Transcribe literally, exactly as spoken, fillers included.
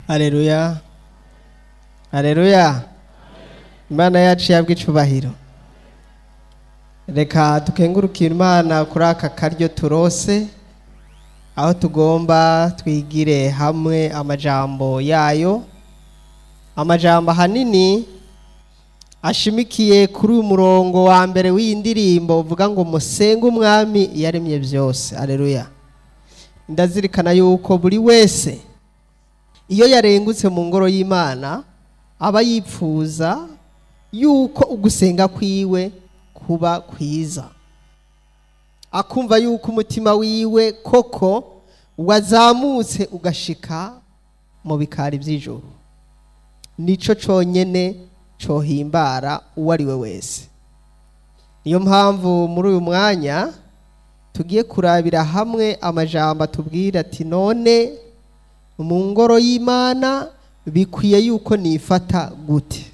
Haleluya. Haleluya. Imana yacu yabwe icubahiro. Reka tukengurukira Imana kuri aka karyo turose aho tugomba twigire hamwe amajambo yayo. Amajambo hanini ashimikiye kuri umurongo wa mbere w'indirimbo uvuga ngo musenge umwami yaremye byose. Haleluya. Ndazirikana yuko buri wese iyo yarengutse mu ngoro y'Imana aba yipfuza yuko ugusenga kwiwe kuba kwiza, akumva yuko umutima wiwe koko wazamutse ugashika mu bikari by'ijuru. Nico conyene cohimbara uwo ari we wese. Niyo mpamvu muri uyu mwanya tugiye kurabira hamwe amajambo atubwira ati none mu ngoro y'Imana bikwiye yuko nifata gute.